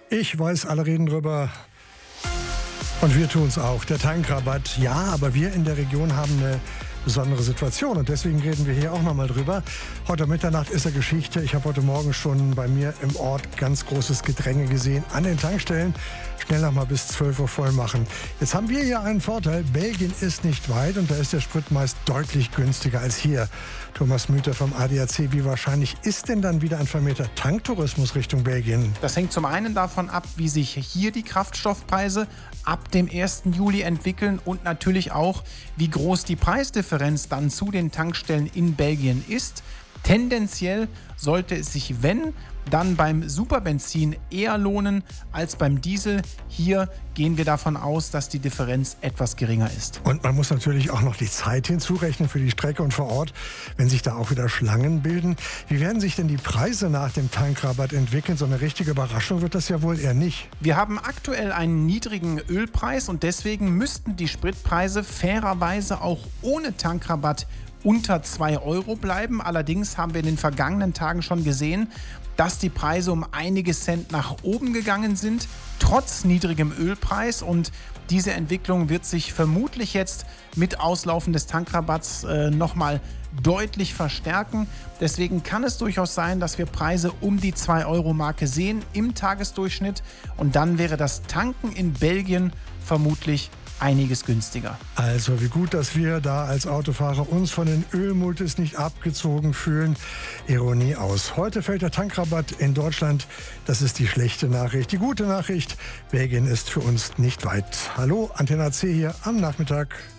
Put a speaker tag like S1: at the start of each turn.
S1: Ich weiß, alle reden drüber. Und wir tun es auch. Der Tankrabatt, ja, aber wir in der Region haben eine besondere Situation und deswegen reden wir hier auch nochmal drüber. Heute Mitternacht ist ja Geschichte. Ich habe heute Morgen schon bei mir im Ort ganz großes Gedränge gesehen an den Tankstellen. Schnell noch mal bis 12 Uhr voll machen. Jetzt haben wir hier einen Vorteil. Belgien ist nicht weit und da ist der Sprit meist deutlich günstiger als hier. Thomas Müther vom ADAC, wie wahrscheinlich ist denn dann wieder ein vermehrter Tanktourismus Richtung Belgien?
S2: Das hängt zum einen davon ab, wie sich hier die Kraftstoffpreise ab dem 1. Juli entwickeln und natürlich auch, wie groß die Preisdifferenz dann zu den Tankstellen in Belgien ist. Tendenziell sollte es sich, wenn, dann beim Superbenzin eher lohnen als beim Diesel. Hier gehen wir davon aus, dass die Differenz etwas geringer ist.
S1: Und man muss natürlich auch noch die Zeit hinzurechnen für die Strecke und vor Ort, wenn sich da auch wieder Schlangen bilden. Wie werden sich denn die Preise nach dem Tankrabatt entwickeln? So eine richtige Überraschung wird das ja wohl eher nicht.
S2: Wir haben aktuell einen niedrigen Ölpreis und deswegen müssten die Spritpreise fairerweise auch ohne Tankrabatt unter 2 Euro bleiben. Allerdings haben wir in den vergangenen Tagen schon gesehen, dass die Preise um einige Cent nach oben gegangen sind, trotz niedrigem Ölpreis. Und diese Entwicklung wird sich vermutlich jetzt mit Auslaufen des Tankrabatts nochmal deutlich verstärken. Deswegen kann es durchaus sein, dass wir Preise um die 2-Euro-Marke sehen im Tagesdurchschnitt. Und dann wäre das Tanken in Belgien vermutlich einiges günstiger.
S1: Also wie gut, dass wir da als Autofahrer uns von den Ölmultis nicht abgezogen fühlen. Ironie aus. Heute fällt der Tankrabatt in Deutschland. Das ist die schlechte Nachricht. Die gute Nachricht, Belgien ist für uns nicht weit. Hallo, Antenne AC hier am Nachmittag.